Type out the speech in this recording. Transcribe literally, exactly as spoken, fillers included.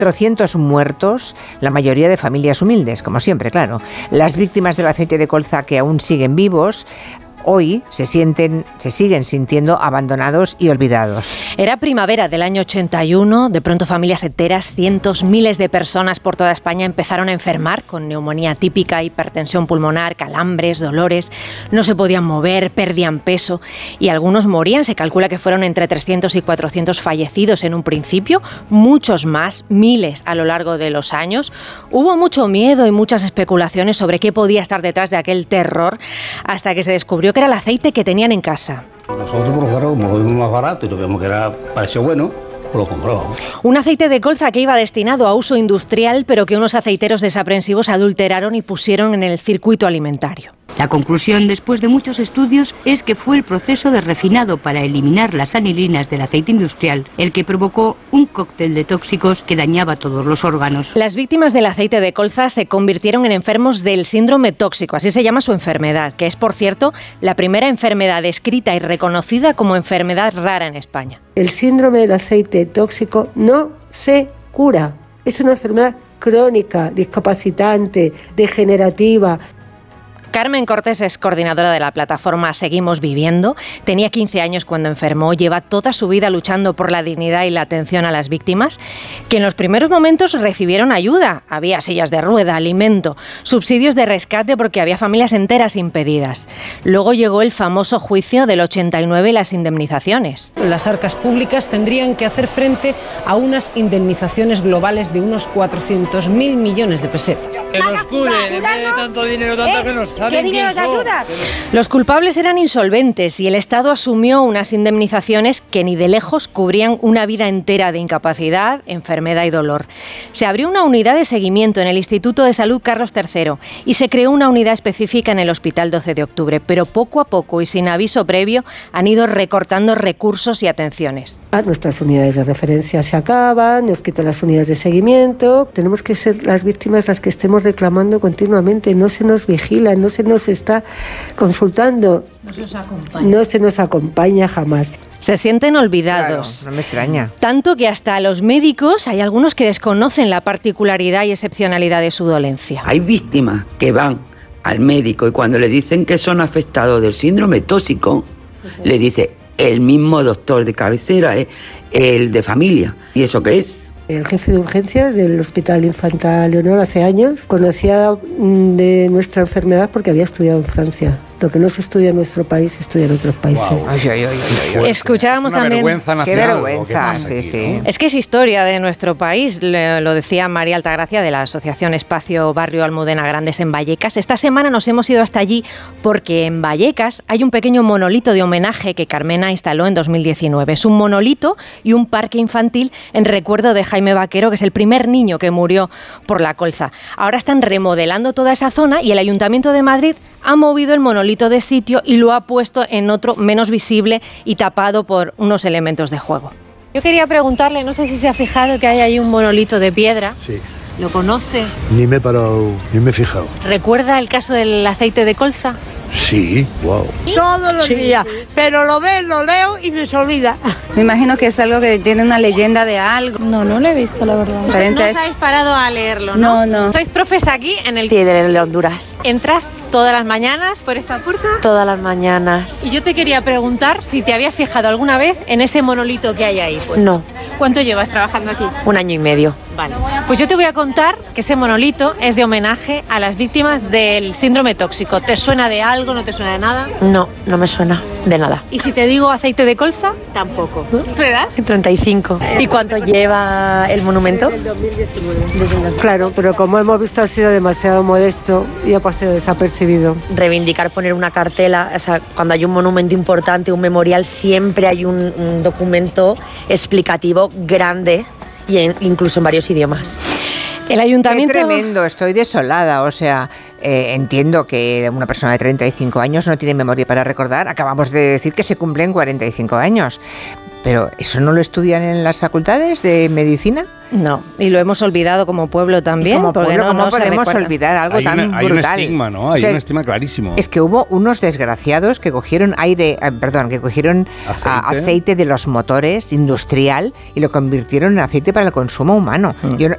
cuatrocientos muertos, la mayoría de familias humildes, como siempre, claro. Las víctimas del aceite de colza que aún siguen vivos, hoy se sienten, se siguen sintiendo abandonados y olvidados. Era primavera del año ochenta y uno, de pronto familias enteras, cientos, miles de personas por toda España empezaron a enfermar con neumonía típica, hipertensión pulmonar, calambres, dolores, no se podían mover, perdían peso y algunos morían. Se calcula que fueron entre trescientos y cuatrocientos fallecidos en un principio, muchos más, miles a lo largo de los años. Hubo mucho miedo y muchas especulaciones sobre qué podía estar detrás de aquel terror, hasta que se descubrió que era el aceite que tenían en casa. Nosotros, por claro, como lo vimos más barato y lo vimos que era, pareció bueno, pues lo compramos. Un aceite de colza que iba destinado a uso industrial, pero que unos aceiteros desaprensivos adulteraron y pusieron en el circuito alimentario. La conclusión, después de muchos estudios, es que fue el proceso de refinado para eliminar las anilinas del aceite industrial el que provocó un cóctel de tóxicos que dañaba todos los órganos. Las víctimas del aceite de colza se convirtieron en enfermos del síndrome tóxico, así se llama su enfermedad, que es, por cierto, la primera enfermedad descrita y reconocida como enfermedad rara en España. El síndrome del aceite tóxico no se cura. Es una enfermedad crónica, discapacitante, degenerativa. Carmen Cortés es coordinadora de la plataforma Seguimos Viviendo. Tenía quince años cuando enfermó, lleva toda su vida luchando por la dignidad y la atención a las víctimas, que en los primeros momentos recibieron ayuda. Había sillas de rueda, alimento, subsidios de rescate porque había familias enteras impedidas. Luego llegó el famoso juicio del ochenta y nueve y las indemnizaciones. Las arcas públicas tendrían que hacer frente a unas indemnizaciones globales de unos cuatrocientos mil millones de pesetas. Que nos curen, en vez de tanto dinero, tanta que nos ¿Qué dinero te ayudas? Los culpables eran insolventes y el Estado asumió unas indemnizaciones que ni de lejos cubrían una vida entera de incapacidad, enfermedad y dolor. Se abrió una unidad de seguimiento en el Instituto de Salud Carlos tercero y se creó una unidad específica en el Hospital doce de octubre, pero poco a poco y sin aviso previo han ido recortando recursos y atenciones. Nuestras unidades de referencia se acaban, nos quitan las unidades de seguimiento. Tenemos que ser las víctimas las que estemos reclamando continuamente, no se nos vigila, no se nos está consultando, no se nos acompaña, no se nos acompaña jamás. Se sienten olvidados. Claro, no me extraña. Tanto que hasta los médicos hay algunos que desconocen la particularidad y excepcionalidad de su dolencia. Hay víctimas que van al médico y cuando le dicen que son afectados del síndrome tóxico, uh-huh. le dice el mismo doctor de cabecera, eh, el de familia. ¿Y eso qué es? El jefe de urgencias del Hospital Infanta Leonor hace años conocía de nuestra enfermedad porque había estudiado en Francia. Lo que no se estudia en nuestro país se estudia en otros países. Wow. Ay, ay, ay, ay, ay. Escuchábamos una también. Vergüenza nacional, qué vergüenza, sí, aquí, sí. ¿no? Es que es historia de nuestro país, lo decía María Altagracia de la Asociación Espacio Barrio Almudena Grandes en Vallecas. Esta semana nos hemos ido hasta allí porque en Vallecas hay un pequeño monolito de homenaje que Carmena instaló en dos mil diecinueve. Es un monolito y un parque infantil en recuerdo de Jaime Vaquero, que es el primer niño que murió por la colza. Ahora están remodelando toda esa zona y el Ayuntamiento de Madrid ha movido el monolito de sitio y lo ha puesto en otro menos visible y tapado por unos elementos de juego. Yo quería preguntarle, no sé si se ha fijado que hay ahí un monolito de piedra. Sí. ¿Lo conoce? Ni me he parado, ni me he fijado. ¿Recuerda el caso del aceite de colza? Sí, wow. Todos los sí. días, pero lo veo, lo leo y me se olvida. Me imagino que es algo que tiene una leyenda de algo. No, no lo he visto, la verdad. No, no os habéis parado a leerlo, ¿no? No, no. ¿Sois profes aquí en el... Sí, de Honduras. ¿Entras todas las mañanas por esta puerta? Todas las mañanas. Y yo te quería preguntar si te habías fijado alguna vez en ese monolito que hay ahí. Pues. No. ¿Cuánto llevas trabajando aquí? Un año y medio. Vale. Pues yo te voy a contar que ese monolito es de homenaje a las víctimas del síndrome tóxico. ¿Te suena de algo? ¿No te suena de nada? No, no me suena de nada. ¿Y si te digo aceite de colza? Tampoco. ¿Tu edad? treinta y cinco. ¿Y cuánto lleva el monumento? Del dos mil diecinueve. Claro, pero como hemos visto ha sido demasiado modesto y ha pasado desapercibido. Reivindicar poner una cartela, o sea, cuando hay un monumento importante, un memorial, siempre hay un, un documento explicativo grande y en, incluso en varios idiomas. El ayuntamiento... Qué tremendo, estoy desolada, o sea, eh, entiendo que una persona de treinta y cinco años no tiene memoria para recordar, acabamos de decir que se cumplen cuarenta y cinco años, pero ¿eso no lo estudian en las facultades de medicina? No, y lo hemos olvidado como pueblo también. Como porque pueblo, no, ¿cómo no podemos olvidar algo hay tan una, hay brutal? Hay un estigma, ¿no? Hay o sea, un estigma clarísimo. Es que hubo unos desgraciados que cogieron aire, eh, perdón, que cogieron aceite. A, aceite de los motores industrial y lo convirtieron en aceite para el consumo humano. Mm. Yo,